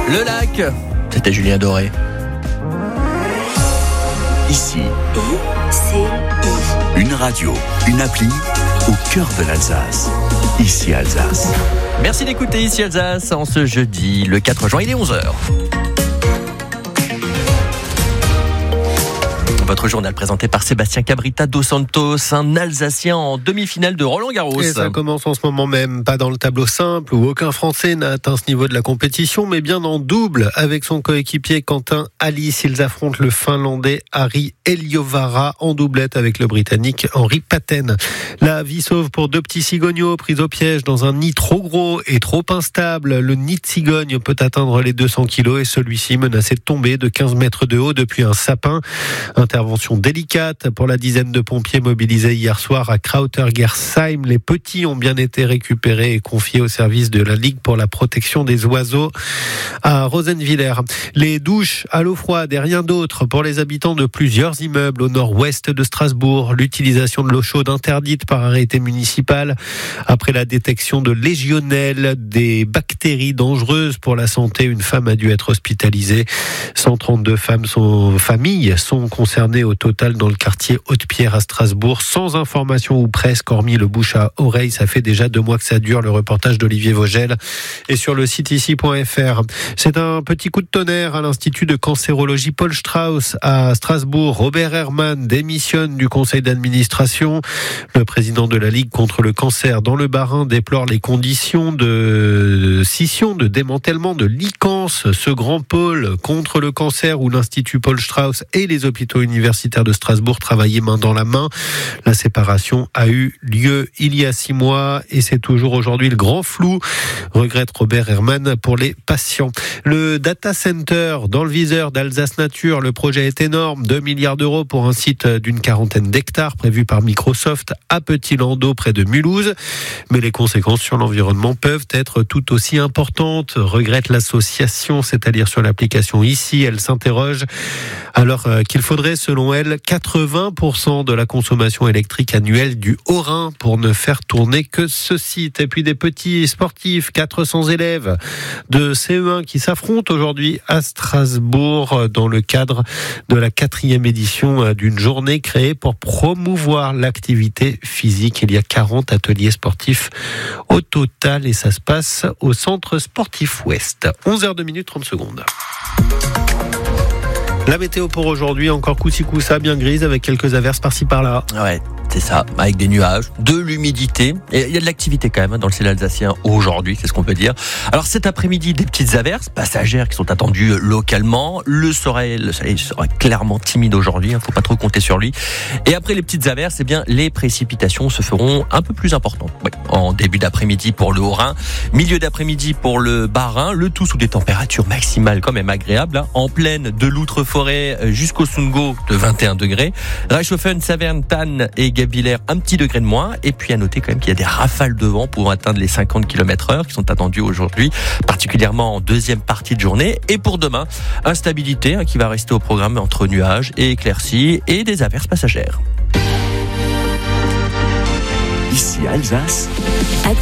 Le lac, c'était Julien Doré. Ici, une radio, une appli au cœur de l'Alsace. Ici Alsace. Merci d'écouter Ici Alsace en ce jeudi, le 4 juin, il est 11h. Votre journal présenté par Sébastien Cabrita dos Santos, un Alsacien en demi-finale de Roland-Garros. Et ça commence en ce moment même, pas dans le tableau simple où aucun Français n'a atteint ce niveau de la compétition, mais bien en double avec son coéquipier Quentin Halys. Ils affrontent le Finlandais Harri Eliovara en doublette avec le Britannique Henri Patten. La vie sauve pour deux petits cigognos pris au piège dans un nid trop gros et trop instable. Le nid de cigogne peut atteindre les 200 kilos et celui-ci menacé de tomber de 15 mètres de haut depuis un sapin. Intervention délicate pour la dizaine de pompiers mobilisés hier soir à Krautergersheim. Les petits ont bien été récupérés et confiés au service de la Ligue pour la protection des oiseaux à Rosenwiller. Les douches à l'eau froide et rien d'autre pour les habitants de plusieurs immeubles au nord-ouest de Strasbourg. L'utilisation de l'eau chaude interdite par arrêté municipal après la détection de légionelle, des bactéries dangereuses pour la santé. Une femme a dû être hospitalisée. 132 familles sont concernées au total dans le quartier Haute-Pierre à Strasbourg, sans information ou presque, hormis le bouche à oreille. Ça fait déjà 2 mois que ça dure. Le reportage d'Olivier Vogel est sur le site ici.fr. C'est un petit coup de tonnerre à l'Institut de cancérologie Paul Strauss à Strasbourg. Robert Herrmann démissionne du conseil d'administration. Le président de la Ligue contre le cancer dans le Bas-Rhin déplore les conditions de scission, de démantèlement de l'ICANS, ce grand pôle contre le cancer où l'Institut Paul Strauss et les hôpitaux universitaires de Strasbourg travaillaient main dans la main. La séparation a eu lieu il y a 6 mois et c'est toujours aujourd'hui le grand flou, regrette Robert Herrmann pour les patients. Le data center dans le viseur d'Alsace Nature, le projet est énorme, 2 milliards d'euros pour un site d'une 40aine d'hectares prévu par Microsoft à Petit-Landau près de Mulhouse. Mais les conséquences sur l'environnement peuvent être tout aussi importantes, regrette l'association. C'est à lire sur l'application ici. Elle s'interroge alors qu'il faudrait, selon elle, 80% de la consommation électrique annuelle du Haut-Rhin pour ne faire tourner que ce site. Et puis des petits sportifs, 400 élèves de CE1 qui s'affrontent aujourd'hui à Strasbourg dans le cadre de la 4e édition d'une journée créée pour promouvoir l'activité physique. Il y a 40 ateliers sportifs au total et ça se passe au centre sportif Ouest. 11h02, 30 secondes. La météo pour aujourd'hui, encore coup-ci coup-ça, bien grise avec quelques averses par-ci par-là. Ouais, c'est ça, avec des nuages, de l'humidité. Et il y a de l'activité quand même dans le ciel alsacien aujourd'hui, c'est ce qu'on peut dire. Alors cet après-midi, des petites averses passagères qui sont attendues localement. Le soleil sera clairement timide aujourd'hui, faut pas trop compter sur lui. Et après les petites averses, eh bien les précipitations se feront un peu plus importantes. Oui, en début d'après-midi pour le Haut-Rhin, milieu d'après-midi pour le Bas-Rhin, le tout sous des températures maximales quand même agréables. En plaine de l'Outre-Forêt jusqu'au Sungo de 21 degrés. Reichshofen, Saverne, Tann et Gabillère, un petit degré de moins. Et puis à noter quand même qu'il y a des rafales de vent pouvant atteindre les 50 km/h qui sont attendues aujourd'hui, particulièrement en deuxième partie de journée. Et pour demain, instabilité qui va rester au programme entre nuages et éclaircies et des averses passagères. Ici Alsace.